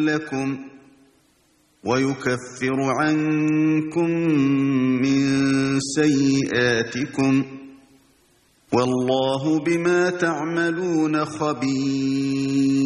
لكم ويكفر عنكم من سيئاتكم والله بما تعملون خبير.